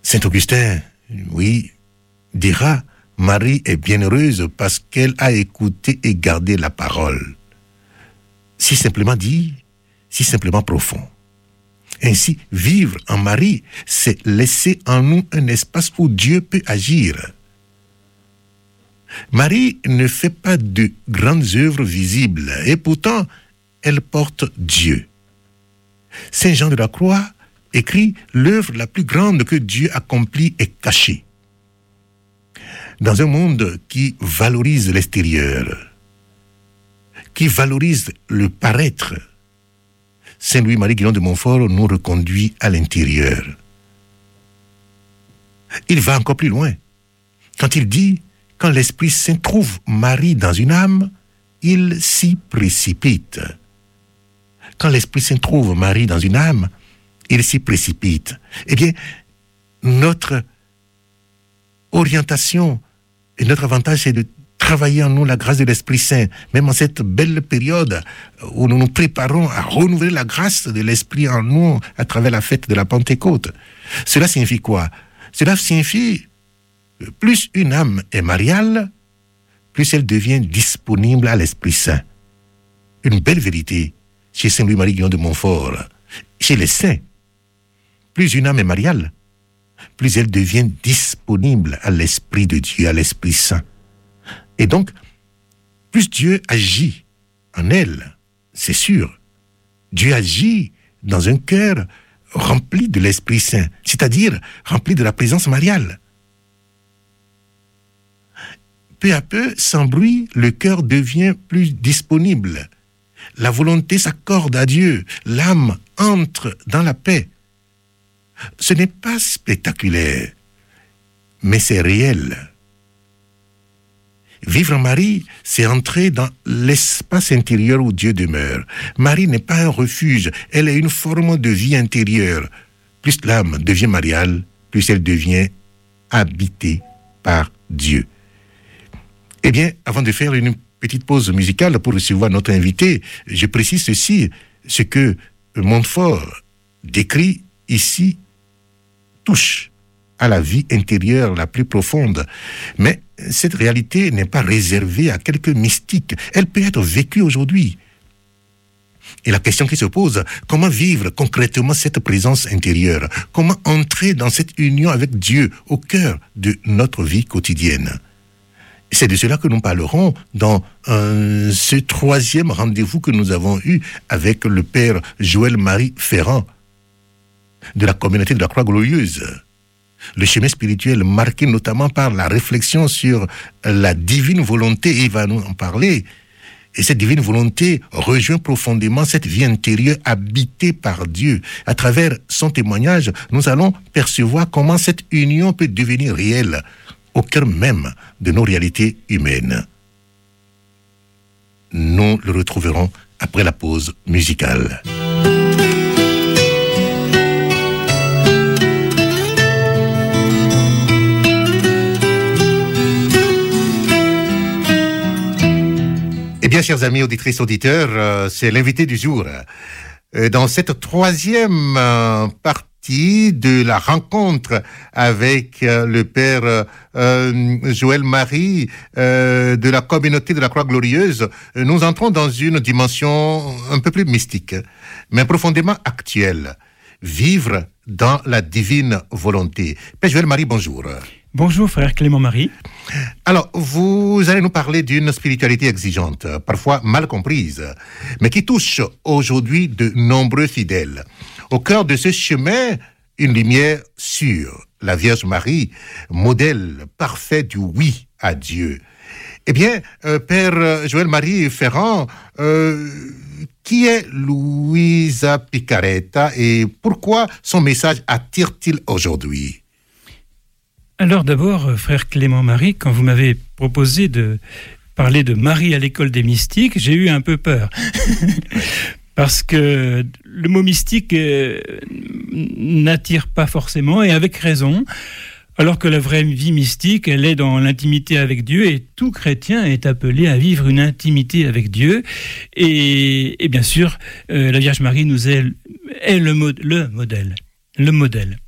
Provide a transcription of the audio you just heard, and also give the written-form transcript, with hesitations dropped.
Saint Augustin, oui, dira, Marie est bienheureuse parce qu'elle a écouté et gardé la parole. Si simplement dit, si simplement profond. Ainsi, vivre en Marie, c'est laisser en nous un espace où Dieu peut agir. Marie ne fait pas de grandes œuvres visibles, et pourtant, elle porte Dieu. Saint Jean de la Croix écrit « L'œuvre la plus grande que Dieu accomplit est cachée ». Dans un monde qui valorise l'extérieur, qui valorise le paraître, Saint Louis-Marie Guillaume de Montfort nous reconduit à l'intérieur. Il va encore plus loin. Quand il dit « Quand l'Esprit Saint trouve Marie dans une âme, il s'y précipite. » Quand l'Esprit Saint trouve Marie dans une âme, il s'y précipite. Eh bien, notre orientation et notre avantage, c'est de travailler en nous la grâce de l'Esprit Saint, même en cette belle période où nous nous préparons à renouveler la grâce de l'Esprit en nous à travers la fête de la Pentecôte. Cela signifie quoi? Cela signifie que plus une âme est mariale, plus elle devient disponible à l'Esprit Saint. Une belle vérité chez Saint Louis-Marie Guillaume de Montfort, chez les saints. Plus une âme est mariale, plus elle devient disponible à l'Esprit de Dieu, à l'Esprit Saint. Et donc, plus Dieu agit en elle, c'est sûr. Dieu agit dans un cœur rempli de l'Esprit Saint, c'est-à-dire rempli de la présence mariale. Peu à peu, sans bruit, le cœur devient plus disponible. La volonté s'accorde à Dieu, l'âme entre dans la paix. Ce n'est pas spectaculaire, mais c'est réel. Vivre en Marie, c'est entrer dans l'espace intérieur où Dieu demeure. Marie n'est pas un refuge, elle est une forme de vie intérieure. Plus l'âme devient mariale, plus elle devient habitée par Dieu. Eh bien, avant de faire une petite pause musicale pour recevoir notre invité, je précise ceci, ce que Montfort décrit ici touche à la vie intérieure la plus profonde. Mais cette réalité n'est pas réservée à quelques mystiques. Elle peut être vécue aujourd'hui. Et la question qui se pose, comment vivre concrètement cette présence intérieure? Comment entrer dans cette union avec Dieu au cœur de notre vie quotidienne? C'est de cela que nous parlerons dans ce troisième rendez-vous que nous avons eu avec le Père Joël-Marie Ferrand de la communauté de la Croix-Glorieuse. Le chemin spirituel marqué notamment par la réflexion sur la divine volonté, il va nous en parler. Et cette divine volonté rejoint profondément cette vie intérieure habitée par Dieu. À travers son témoignage, nous allons percevoir comment cette union peut devenir réelle au cœur même de nos réalités humaines. Nous le retrouverons après la pause musicale. Eh bien, chers amis auditrices, auditeurs, c'est l'invité du jour. Dans cette troisième partie de la rencontre avec le Père Joël-Marie de la communauté de la Croix-Glorieuse, nous entrons dans une dimension un peu plus mystique, mais profondément actuelle. Vivre dans la divine volonté. Père Joël-Marie, bonjour. Bonjour, frère Clément-Marie. Alors, vous allez nous parler d'une spiritualité exigeante, parfois mal comprise, mais qui touche aujourd'hui de nombreux fidèles. Au cœur de ce chemin, une lumière sûre, la Vierge Marie, modèle parfait du oui à Dieu. Eh bien, Père Joël-Marie Ferrand, qui est Luisa Picaretta et pourquoi son message attire-t-il aujourd'hui? Alors d'abord, frère Clément-Marie, quand vous m'avez proposé de parler de Marie à l'école des mystiques, j'ai eu un peu peur. Parce que le mot mystique n'attire pas forcément, et avec raison, alors que la vraie vie mystique, elle est dans l'intimité avec Dieu, et tout chrétien est appelé à vivre une intimité avec Dieu. Et bien sûr, la Vierge Marie nous est le modèle. Le modèle.